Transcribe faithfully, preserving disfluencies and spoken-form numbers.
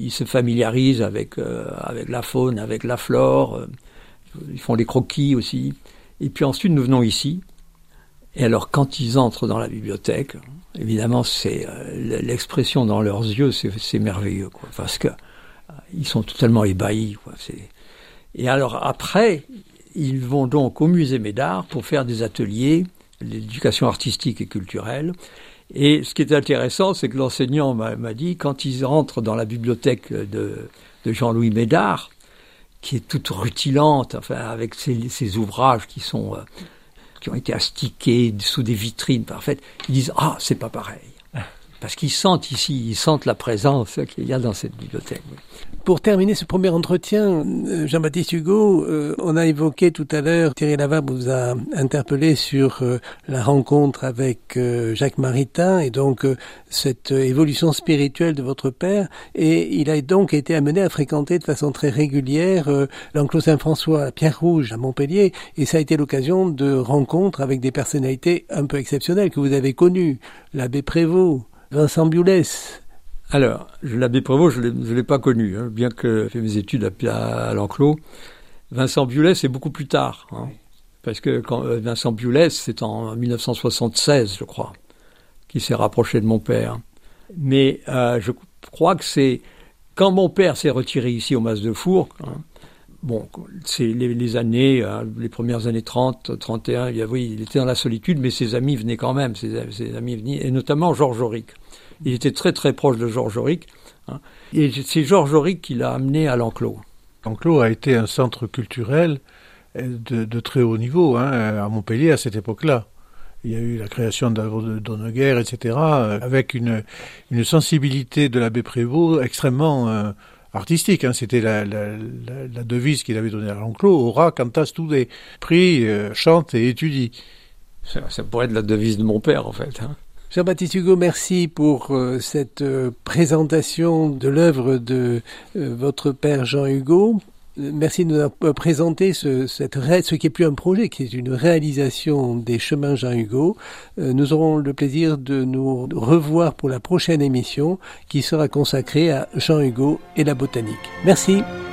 Ils se familiarisent avec, euh, avec la faune, avec la flore. Euh, ils font les croquis aussi. Et puis ensuite, nous venons ici. Et alors, quand ils entrent dans la bibliothèque, évidemment, c'est euh, l'expression dans leurs yeux, c'est, c'est merveilleux, quoi, parce que euh, ils sont totalement ébahis, quoi. C'est... Et alors après, ils vont donc au musée Médard pour faire des ateliers d'éducation artistique et culturelle. Et ce qui est intéressant, c'est que l'enseignant m'a, m'a dit, quand ils rentrent dans la bibliothèque de, de Jean-Louis Médard, qui est toute rutilante, enfin, avec ses, ses ouvrages qui sont, euh, qui ont été astiqués sous des vitrines parfaites, ils disent « Ah, c'est pas pareil ». Parce qu'ils sentent ici, ils sentent la présence qu'il y a dans cette bibliothèque. Pour terminer ce premier entretien, Jean-Baptiste Hugo, euh, on a évoqué tout à l'heure, Thierry Lavabre vous a interpellé sur euh, la rencontre avec euh, Jacques Maritain et donc euh, cette euh, évolution spirituelle de votre père. Et il a donc été amené à fréquenter de façon très régulière euh, l'Enclos Saint-François à Pierre-Rouge à Montpellier. Et ça a été l'occasion de rencontres avec des personnalités un peu exceptionnelles que vous avez connues. L'abbé Prévost, Vincent Biolès. Alors, l'abbé Prévost, je ne l'ai pas connu, hein, bien que j'ai fait mes études à, à, à l'Enclos. Vincent Biolès, c'est beaucoup plus tard. Hein, parce que quand, euh, Vincent Biolès, c'est en dix-neuf cent soixante-seize, je crois, qu'il s'est rapproché de mon père. Mais euh, je crois que c'est quand mon père s'est retiré ici au Mas de Fourques, hein, bon, c'est les, les années, euh, les premières années trente, trente et un, il, y a, oui, il était dans la solitude, mais ses amis venaient quand même, ses, ses amis venaient, et notamment Georges Auric. Il était très très proche de Georges Auric, hein, et c'est Georges Auric qui l'a amené à l'Enclos. L'Enclos a été un centre culturel de, de très haut niveau, hein, à Montpellier à cette époque-là. Il y a eu la création d'œuvres de Donneguerre, et cetera, avec une, une sensibilité de l'abbé Prévost extrêmement euh, artistique. Hein. C'était la, la, la, la devise qu'il avait donnée à l'Enclos, aura cantas stude, prie, euh, chante et étudie. Ça, ça pourrait être la devise de mon père, en fait. Hein. Jean-Baptiste Hugo, merci pour euh, cette euh, présentation de l'œuvre de euh, votre père Jean Hugo. Euh, merci de nous avoir présenté ce, cette ré- ce qui est plus un projet, qui est une réalisation des chemins Jean Hugo. Euh, nous aurons le plaisir de nous revoir pour la prochaine émission qui sera consacrée à Jean Hugo et la botanique. Merci.